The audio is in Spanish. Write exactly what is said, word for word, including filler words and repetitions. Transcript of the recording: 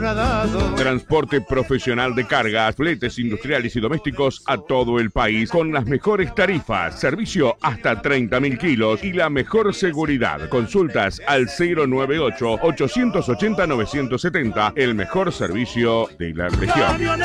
Transporte profesional de cargas, fletes industriales y domésticos a todo el país con las mejores tarifas, servicio hasta treinta mil kilos y la mejor seguridad. Consultas al cero nueve ocho, ochocientos ochenta, novecientos setenta, el mejor servicio de la región.